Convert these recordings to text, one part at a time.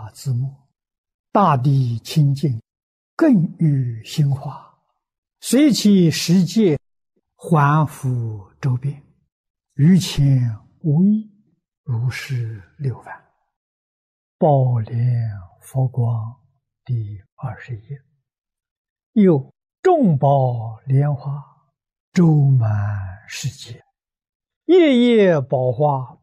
下自没，大地清净，更欲兴化，随其世界，还复周遍，于前无异，如是六番。宝莲佛光第20页。有众宝莲花周满世界，夜夜宝花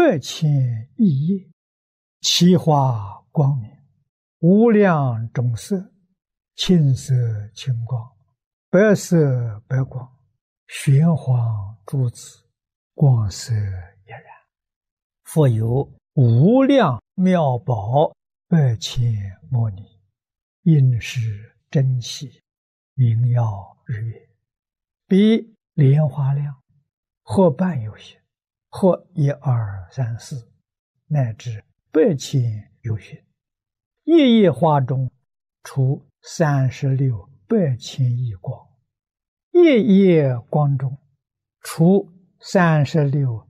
8,000亿叶，其花光明，无量种色，青色青光，白色白光，玄黄珠子，光色俨然。复有无量妙宝8,000摩尼，应是珍稀，名耀日月，比莲花量，或半有些，或1、2、3、4，乃至8,000有些。夜夜花中出36 8,000亿光，夜夜光中出36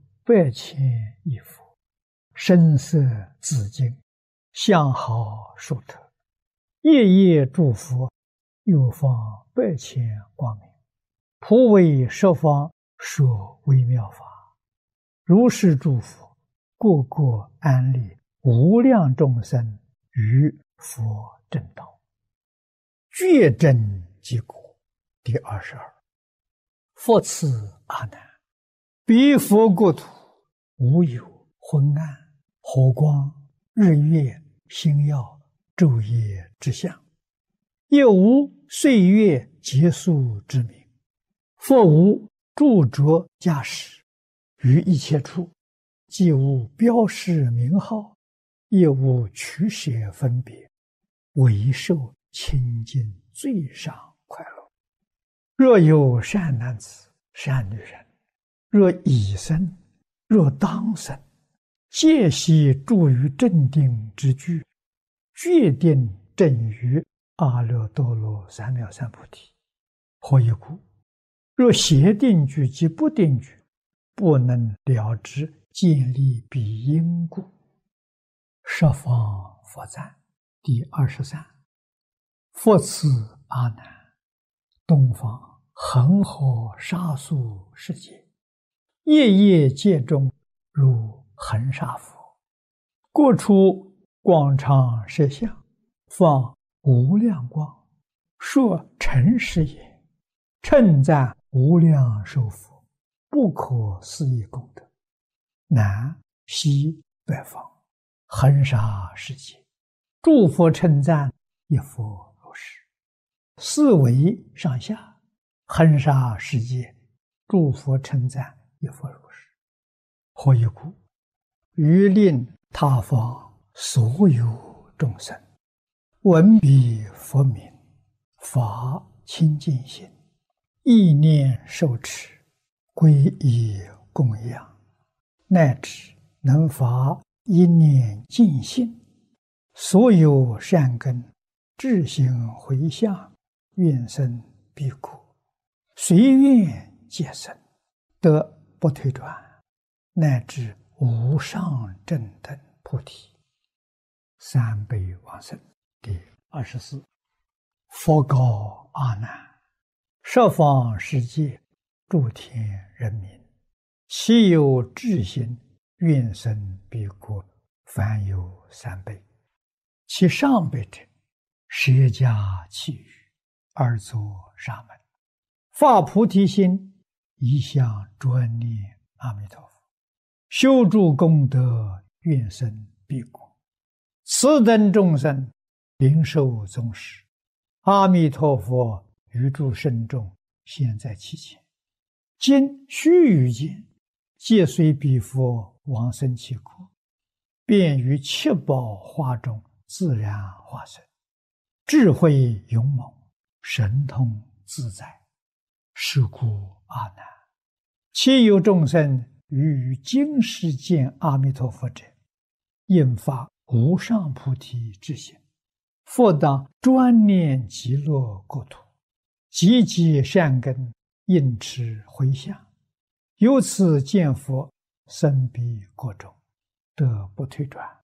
8,000亿佛，声色自净，相好殊特。夜夜诸佛又放8,000光明，普为十方说微妙法。如是诸佛，个个安立无量众生于佛正道，觉真即果。第22。复次阿难，彼佛国土无有昏暗、火光、日月、星耀、昼夜之相，也无岁月结束之名，复无著着驾驶，于一切处既无标示名号，也无取舍分别，唯受清净最上快乐。若有善男子、善女人，若已生，若当生，皆悉住于正定之具，决定正于阿耨多罗三藐三菩提。何以故？若邪定具及不定具，不能了知建立彼因故。十方佛赞第23。复次阿难，东方恒河沙数世界，夜夜界中如恒沙佛，各处广长舌相，放无量光，说诚实也，称赞无量寿佛，不可思议功德。南西北方恒沙世界，诸佛称赞，一佛如是。四维上下恒沙世界，诸佛称赞，一佛如是。何以故？于令他方所有众生闻彼佛名，发清净心，意念受持，皈依供养，乃至能发一念净心，所有善根智行回向，愿生彼国，随愿皆生，得不退转，乃至无上正等菩提。三辈往生第24。佛告阿难，十方世界诸天人民，其有智心愿生彼国，凡有3辈。其上辈者，舍家弃欲，而作沙门，发菩提心，一向专念阿弥陀佛，修诸功德，愿生彼国。此等众生领受宗师，阿弥陀佛于诸圣众现在其前，今须臾间，皆随彼佛往生其国，便于七宝花中自然化身，智慧勇猛，神通自在。是故阿难，其有众生于今世见阿弥陀佛者，应发无上菩提之心，复当专念极乐国土，积极善根，应持回向，由此见佛，生彼国中，得不退转。